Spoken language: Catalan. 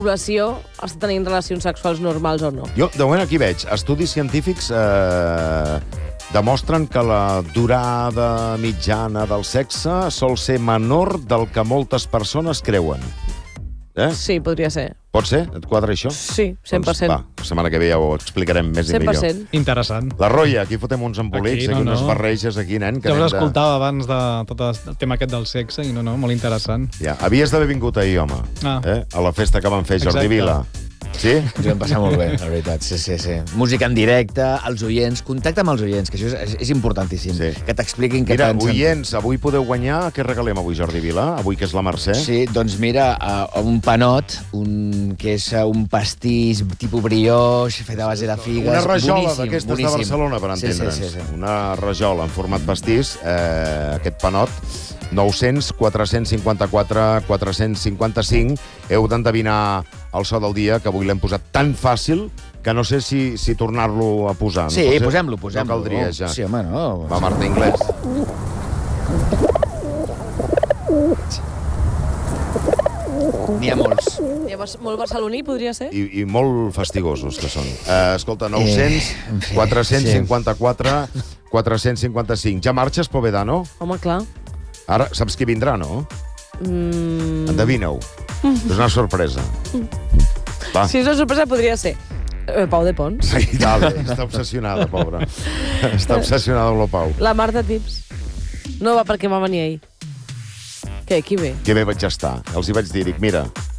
població està tenint relacions sexuals normals o no. Jo, de moment, aquí veig, estudis científics demostren que la durada mitjana del sexe sol ser menor del que moltes persones creuen. Sí, podria ser. Pot ser? Et quadra això? Sí, 100%. Doncs, va, la setmana que ve ja ho explicarem més i millor. 100%. Interessant. La Roia, aquí fotem uns embolics, aquí unes barreges, aquí, nen. Ja us escoltava abans de tot el tema aquest del sexe i no, molt interessant. Ja, havies d'haver vingut ahir, home, a la festa que van fer Jordi Vila. Sí? Ens ho vam passar molt bé, la veritat. Sí. Música en directe, els oients, contacte amb els oients, que això és importantíssim. Sí. Que t'expliquin què mira, pensen. oients, avui podeu guanyar. Què regalem avui, Jordi Vila? Avui que és la Mercè? Sí, doncs mira, un panot, que és un pastís tipus brioche, fet a base de figues. Una rajola boníssim, d'aquestes de boníssim. Barcelona, per entendre'ns. Sí. Una rajola en format pastís, aquest panot, 900 454 455. Heu d'endevinar el so del dia, que avui l'hem posat tan fàcil que no sé si tornar-lo a posar. Sí, posem-lo. No caldria, ja. Sí, home, no. Va, Marta Inglés. N'hi ha molts. Molt barceloní, podria ser? I molt fastigosos, que són. Escolta, 900 454 455. Ja marxes, Povedano? Home, clar. Ara saps qui vindrà, no? Endevina-ho. És una sorpresa. Va. Si és una sorpresa, podria ser Pau de Pons. Ai, dale, està obsessionada, pobra. Està obsessionada amb la Pau. La Marta Tips. No va perquè va venir ahir. Què, qui ve? Que bé vaig estar. Els hi vaig dir, mira,